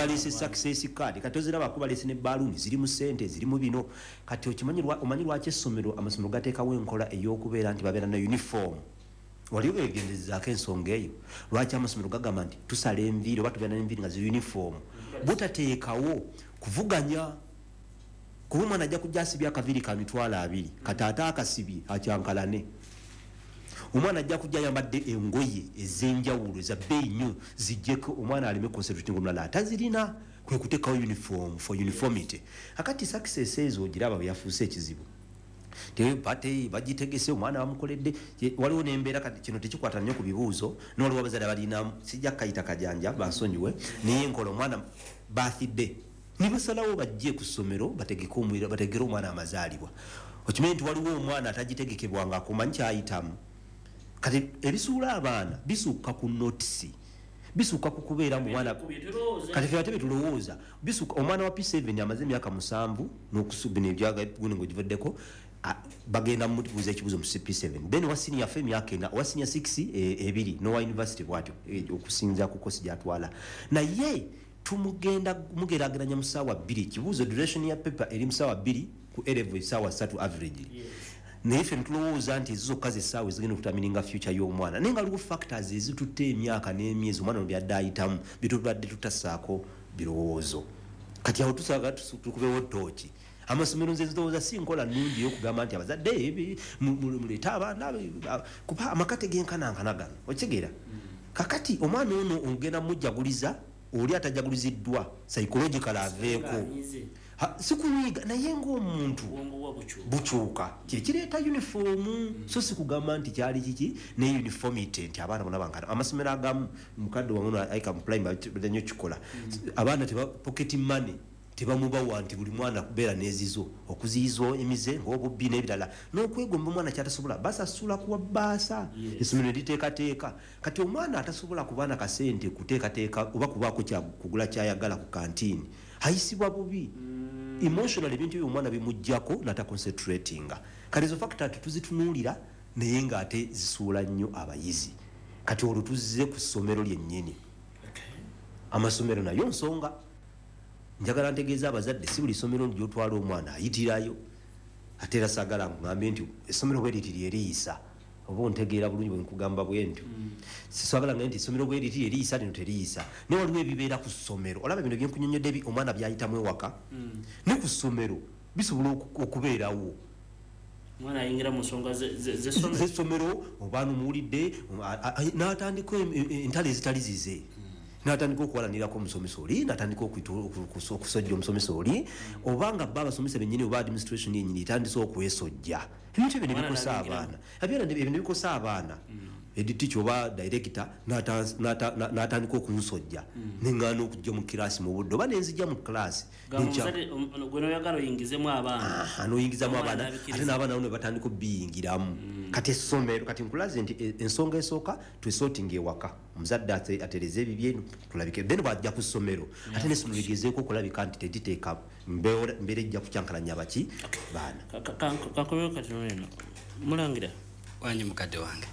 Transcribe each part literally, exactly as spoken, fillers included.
balese success card kati oziraba kuba lese ne balloon ziri mu sente ziri mu bino kati okimanyirwa omanyirwa kye somero amasomero gateekawo enkola ey'okubeera nti babeera na uniform wali wegendezaako ensonga eyo lwaki amasomero gagamba nti tusala enviiri oba tubeera n'enviiri nga zi uniform butateekawo kuvuganya kuba omwana ajja kujja asibye akaviiri ka mitwalo abiri kati ate akasibye akyankalane omwana ajja kujja ayambadde engoye ez'enjawulo eza bbeeyi nnyo zijjeko omwana aleme concentrating omulala atazirina kwe kuteekawo uniform for uniformity akati success ezo ogiraba bwe yafuuse ekizibu tebate bagitegese omwana bamukoledde waliwo n'embeera kati kino tekikwata nnyo ku bibuuzo n'oliwo abazadde balina sijja kayita kajanja bansonyiwe naye enkola omwana bathidde ne basalawo bajje ku ssomero bategeke omwira bategere omwana amazaalibwa okimanyi nti waliwo omwana atagitegekebwanga akumanyi kyayitamu kati ebisuula abaana bisuuka ku notisi bisuuka ku kubeera mu mwana kati ffe ate betulowooza bisuuka omwana wa P seven amaze emyaka musanvu n'okusubina ebyaga guno ngogivuddeko bagenda mubuuza ekibuuzo mu P seven then wa senior fe emyaka ena wa senior six ebiri n'owa university bwatyo okusinza ku kosi gyatwala naye tumugenda mugeraageranya mu ssaawa bbiri ekibuuzo duration ya paper eri mu ssaawa bbiri ku eleven ssaawa ssatu average naye ffe netulowooza nti ezo zokka zessaawa ezigenda okutamininga future y'omwana naye nga waliwo factors ezitutta emyaka n'emyezi omwana no byadde ayitamu byetubadde tutassaako birowoozo kati awo tusaaga tukubewo ttooki amasomero nze nzirowooza si nkola nnungi ey'okugamba nti abazadde muleete abaana kuba amaka tegenkanankana gano okitegeera kakati omwana ono ogenda mujjaguliza oli atajaguliziddwa psychological aveeko sikunyiga naye ng'omuntu bukyuka kyekireeta uniform so sikugamba nti kyali kiki ne uniformity nti abaana bona bankana amasomero agamu mukadde wamuno ayika mu primary nnyo kikola abaana teba pocket money tebamubawa nti buli mwana kubeera n'ezizo okuziyizo emize ng'obubbi n'ebirala n'okwegomba omwana kyatasobola basasula kuwa baasa essomero liteekateeka kati omwana atasobola kubaana kasente kuteekateeka oba kubaako kugula kyayagala ku kantiini ayisibwa bubi emotional ebintu ebyo omwana bimuggyako nataconcentratinga kati ezo factor tuzitunuulira naye ng'ate zisuula nnyo abayizi kati olwo tuzze ku ssomero lyennyini amasomero nayo nsonga njagala ntegeeza abazadde si buli ssomero gyotwala omwana ayitirayo ate era saagala ngambe nti essomero bwe liti lyeriyisa oba ontegeera bulungi bwe nkugamba bwe ntyo siswagala nga nti essomero bwe liti lyeriyisa lino teriyisa naye waliwo ebibeera ku ssomero olaba bino byenkunyonyodde bi omwana byayitamu ewaka ne ku ssomero bisobola okubeerawo mwana ayingira mu nsonga z'essomero obaana omuwulidde n'atandika entalo ezitali zize natandika okuwalanirako omusomesa oli natandika okusojja omusomesa oli obanga bba abasomesa bennyini oba administration yennyini etandise okwesojja ebintu ebyo nebikosa abaana ebyo nebikosa abaana editicha oba director natandika okumusojja neŋŋaana okujja mu kiraasi mu budde oba nenzijja mu kiraasi noyingizamu abaana ate n'abaana ne batandika obiyingiramu kati essomero kati nkulaze nti ensonga esooka twesortinga ewaka omuzadde atereze ebibye tulabike then bwajja ku ssomero ate n'essomero ligezeeko okulabika nti tetiteeka mbeera ejja kukyankalanya baki baana kankobeyo kati noleno mulangira wanyi mukadde wange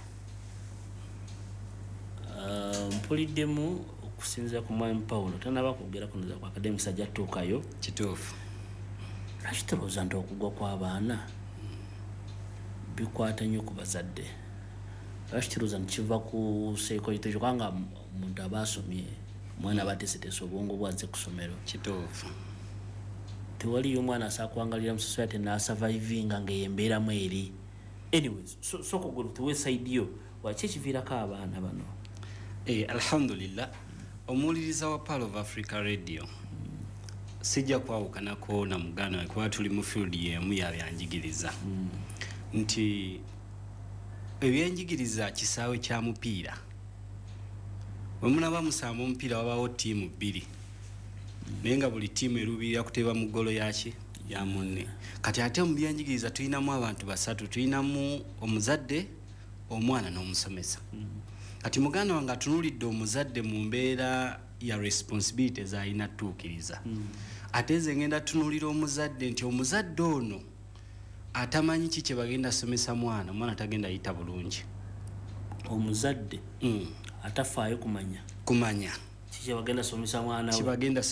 mpuliddemu okusinziira ku mwami Paulo tanaba kwogera kunoza ku academics ajja tuukayo kituufu lwaki tulowooza nti okugwa kw'abaana bikwata nnyo ku bazadde lwaki tulowooza nti kiva ku psychology kubanga omuntu aba asomye omwana aba ateeseteese obwongo bwazze ku ssomero kituufu tewaliyo omwana asobola kuwangalira mu society n'asurvivinga ng'eyembeeramu eri anyways sooka ogwe tuwe side yo waki ekiviirako abaana bano Eh, alhamdulillah omuwuliriza wa Pearl of Africa Radio sijja kwawukanako na mugano kuba tuli mu field yemu yabyanjigiriza mm. nti ebyenjigiriza kisaawe kya mupiira bwe munaba musamba omupiira wabaawo ttiimu bbiri naye nga buli ttiimu eruubirira kuteeba mu ggolo yaki ya munne kati ate mu byenjigiriza tulinamu abantu basatu tulinamu omuzadde omwana n'omusomesa mm. kati muganda wange atunulidde omuzadde mu mbeera ya responsibility z'alina tuukiriza mm. ate nze ngenda tunulira omuzadde nti omuzadde ono atamanyi ki kye bagenda somesa mwana mwana tagenda yita bulungi omuzadde mm. atafaayo kumanya kumanya ki kye bagenda somesa mwana we kibagenda